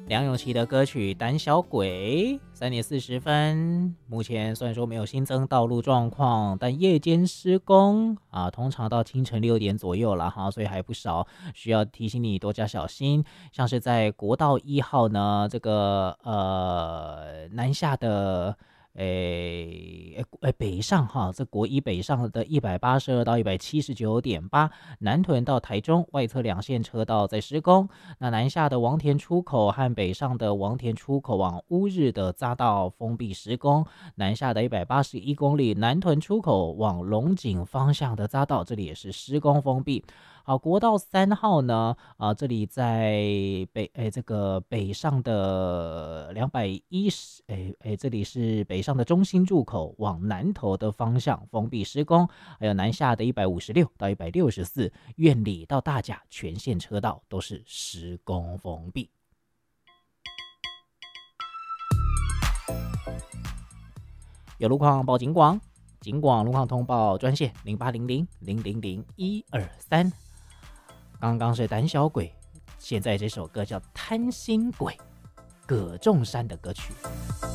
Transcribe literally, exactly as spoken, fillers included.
梁咏琪的歌曲《胆小鬼》，三点四十分。目前虽然说没有新增道路状况，但夜间施工啊，通常到清晨六点左右了哈，所以还不少，需要提醒你多加小心。像是在国道一号呢，这个呃南下的。诶诶，北上哈，这国一北上的一百八十二到一百七十九点八，南屯到台中外侧两线车道在施工。那南下的王田出口和北上的王田出口往乌日的匝道封闭施工，南下的一百八十一公里南屯出口往龙井方向的匝道，这里也是施工封闭。好，国道三号呢，啊，这里在北，哎，这个北上的两百一十，哎哎，这里是北上的中心入口往南投的方向封闭施工，还有南下的一百五十六到一百六十四，苑里到大甲全线车道都是施工封闭。有路况报警广，警广路况通报专线零八零零零零零一二三。刚刚是胆小鬼，现在这首歌叫贪心鬼，葛仲山的歌曲。